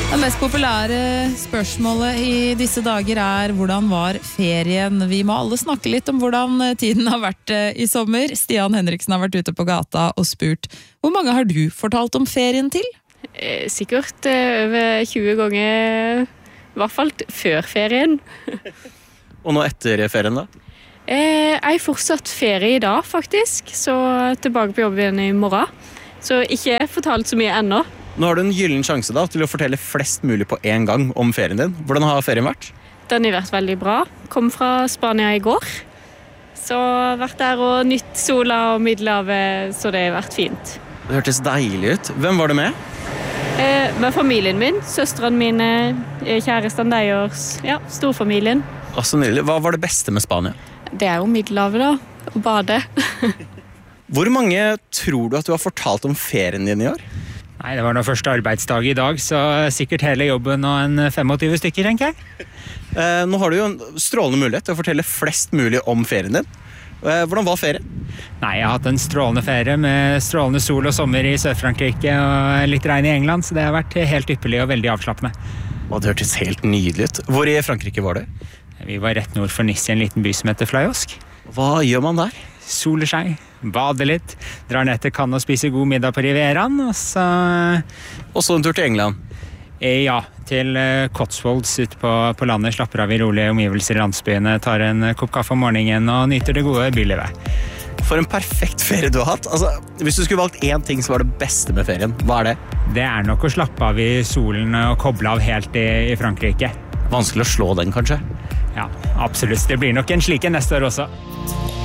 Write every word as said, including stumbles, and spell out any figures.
Det mest populære spørsmålet i disse dager er hvordan var ferien? Vi må alle snakke litt om hvordan tiden har vært i sommer. Stian Henriksen har vært ute på gata og spurt. Hvor mange har du fortalt om ferien til? Eh, sikkert eh, over tjue ganger, i hvert fall før ferien. Og nå etter ferien da? Eh, jeg har fortsatt ferie i dag faktisk, så tilbake på jobb igjen i morgen. Så ikke fortalt så mye ennå. Nå har du en gyllen sjanse da, til å fortelle flest mulig på en gang om ferien din. Hvordan har ferien vært? Den har vært veldig bra. Kom fra Spania i går. Så vært der og nytt sola og Middelhavet, så det har vært fint. Det hørtes deilig ut. Hvem var det med? Eh, med familien min, søstrene mine, kjæresten deres, ja, storfamilien. Å, så nydelig. Hva var det beste med Spania? Det er jo Middelhavet da, å bade. Hvor mange tror du at du har fortalt om ferien din i år? Nei, det var nå første arbeidsdag i dag, så sikkert hele jobben og en tjuefem stykker, tenker jeg. Eh, nå har du jo en strålende mulighet til å fortelle flest mulig om ferien din. Eh, hvordan var ferien? Nei, jeg har hatt en strålende ferie med strålende sol og sommer i Sør-Frankrike og litt regn i England, så det har vært helt ypperlig og veldig avslappende. Å, det hørtes helt nydelig ut. Hvor i Frankrike var du? Vi var rett nord for Nice i en liten by som heter Fløyosk. Hva gjør man der? Soler seg, bader litt, drar ned til Cannes og spiser god middag på Rivieraen, og så... Og så en tur til England? Eh, ja, til Cotswolds ut på, på landet, slapper av i rolige omgivelser i landsbyene, tar en kopp kaffe om morgenen og nyter det gode bylivet. For en perfekt ferie du har hatt. Altså, hvis du skulle valgt én ting som var det beste med ferien, hva er det? Det er nok å slappe av i solen og koble av helt i, i Frankrike. Vanskelig å slå den, kanskje? Ja, absolutt. Det blir nok en slik neste år også.